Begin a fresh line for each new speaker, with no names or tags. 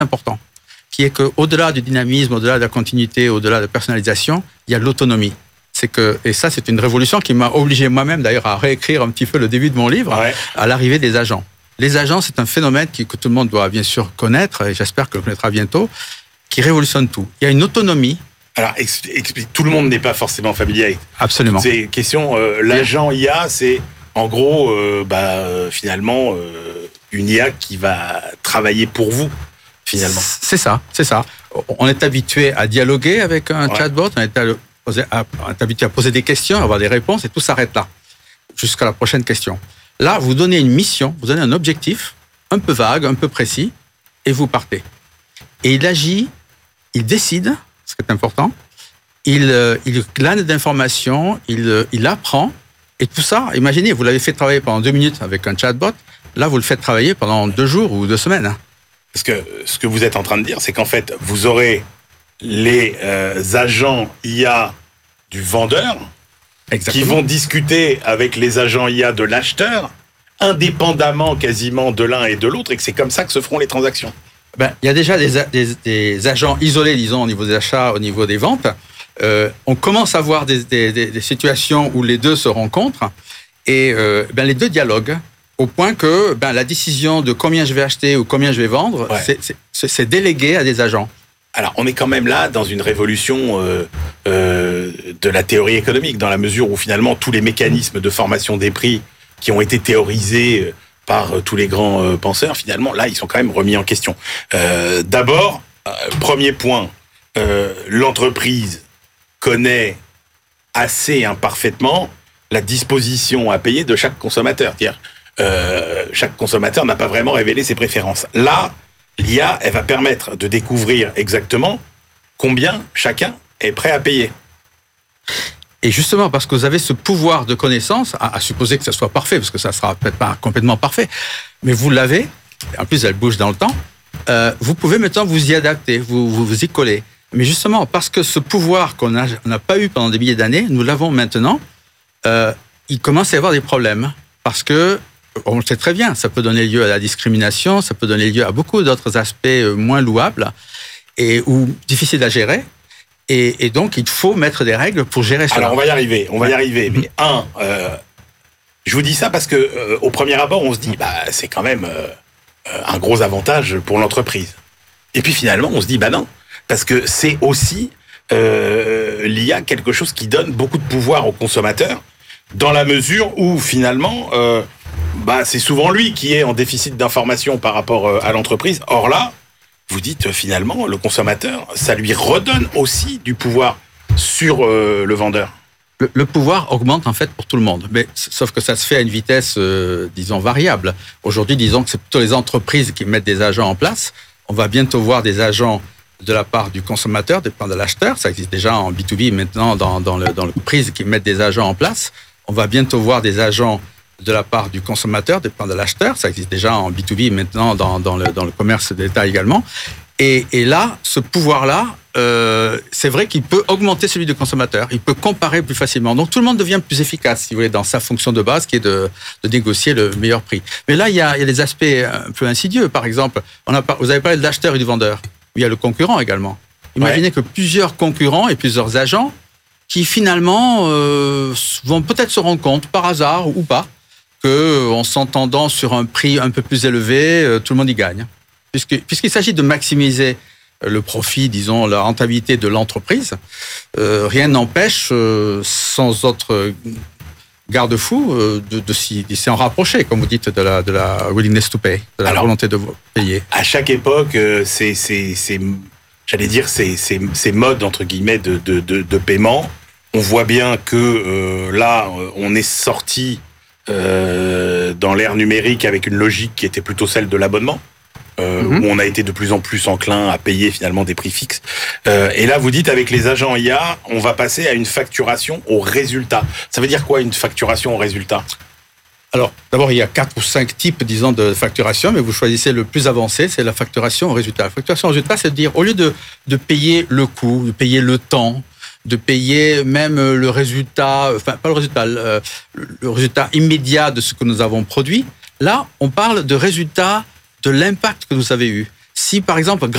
important, qui est qu'au-delà du dynamisme, au-delà de la continuité, au-delà de la personnalisation, il y a l'autonomie. Et ça, c'est une révolution qui m'a obligé moi-même d'ailleurs à réécrire un petit peu le début de mon livre, à l'arrivée des agents. Les agents, c'est un phénomène que tout le monde doit bien sûr connaître, et j'espère que le connaîtra bientôt, qui révolutionne tout. Il y a une autonomie.
Alors, explique, tout le monde n'est pas forcément familier avec
Absolument.
ces questions. L'agent IA, c'est en gros, finalement, une IA qui va travailler pour vous, finalement.
C'est ça. On est habitué à dialoguer avec un chatbot, on est habitué à poser des questions, à avoir des réponses, et tout s'arrête là, jusqu'à la prochaine question. Là, vous donnez une mission, vous donnez un objectif, un peu vague, un peu précis, et vous partez. Et il agit, il décide, ce qui est important, il glane d'informations, il apprend, et tout ça, imaginez, vous l'avez fait travailler pendant 2 minutes avec un chatbot, là, vous le faites travailler pendant 2 jours ou 2 semaines.
Parce que ce que vous êtes en train de dire, c'est qu'en fait, vous aurez les agents IA du vendeur, qui vont discuter avec les agents IA de l'acheteur, indépendamment quasiment de l'un et de l'autre, et que c'est comme ça que se feront les transactions.
Il y a déjà des agents isolés, disons, au niveau des achats, au niveau des ventes. On commence à voir des situations où les deux se rencontrent, et les deux dialoguent, au point que la décision de combien je vais acheter ou combien je vais vendre, c'est délégué à des agents.
Alors, on est quand même là dans une révolution de la théorie économique, dans la mesure où finalement tous les mécanismes de formation des prix qui ont été théorisés par tous les grands penseurs, finalement, là, ils sont quand même remis en question. D'abord, premier point, l'entreprise connaît assez imparfaitement la disposition à payer de chaque consommateur. C'est-à-dire, chaque consommateur n'a pas vraiment révélé ses préférences. Là, l'IA, elle va permettre de découvrir exactement combien chacun est prêt à payer.
Et justement, parce que vous avez ce pouvoir de connaissance, à supposer que ça soit parfait, parce que ça sera peut-être pas complètement parfait, mais vous l'avez, en plus elle bouge dans le temps, vous pouvez maintenant vous y adapter, vous y coller. Mais justement, parce que ce pouvoir qu'on n'a pas eu pendant des milliers d'années, nous l'avons maintenant, il commence à y avoir des problèmes. Parce que, on le sait très bien, ça peut donner lieu à la discrimination, ça peut donner lieu à beaucoup d'autres aspects moins louables ou difficiles à gérer. Et donc, il faut mettre des règles pour gérer cela.
Alors, on va y arriver. Mais je vous dis ça parce que au premier abord, on se dit, c'est quand même un gros avantage pour l'entreprise. Et puis finalement, on se dit, non, parce que c'est aussi l'IA quelque chose qui donne beaucoup de pouvoir au consommateur, dans la mesure où finalement, c'est souvent lui qui est en déficit d'information par rapport à l'entreprise. Or là, vous dites finalement, le consommateur, ça lui redonne aussi du pouvoir sur le vendeur.
Le pouvoir augmente en fait pour tout le monde, mais sauf que ça se fait à une vitesse, disons, variable. Aujourd'hui, disons que c'est plutôt les entreprises qui mettent des agents en place. On va bientôt voir des agents de la part du consommateur, de l'acheteur. Ça existe déjà en B2B maintenant dans l'entreprise qui mettent des agents en place. On va bientôt voir des agents de la part du consommateur, de l'acheteur. Ça existe déjà en B2B maintenant dans le commerce d'État également. Et là, ce pouvoir-là, c'est vrai qu'il peut augmenter celui du consommateur. Il peut comparer plus facilement. Donc, tout le monde devient plus efficace, si vous voulez, dans sa fonction de base, qui est de négocier le meilleur prix. Mais là, il y a des aspects un peu insidieux. Par exemple, vous avez parlé de l'acheteur et du vendeur. Il y a le concurrent également. Imaginez que plusieurs concurrents et plusieurs agents qui, finalement, vont peut-être se rendre compte, par hasard ou pas, qu'en s'entendant sur un prix un peu plus élevé, tout le monde y gagne. Puisqu'il s'agit de maximiser le profit, disons, la rentabilité de l'entreprise, rien n'empêche, sans autre garde-fou, de s'en rapprocher, comme vous dites, de la willingness to pay, de la volonté de payer.
À chaque époque, ces modes, entre guillemets, de paiement, on voit bien que là, on est sorti dans l'ère numérique avec une logique qui était plutôt celle de l'abonnement. Où on a été de plus en plus enclin à payer finalement des prix fixes. Et là, vous dites, avec les agents IA, on va passer à une facturation au résultat. Ça veut dire quoi, une facturation au résultat ?
Alors, d'abord, il y a 4 ou 5 types, disons, de facturation, mais vous choisissez le plus avancé, c'est la facturation au résultat. La facturation au résultat, c'est de dire, au lieu de payer le coût, de payer le temps, de payer même le résultat, enfin, pas le résultat, le résultat immédiat de ce que nous avons produit, là, on parle de résultat de l'impact que vous avez eu. Si, par exemple,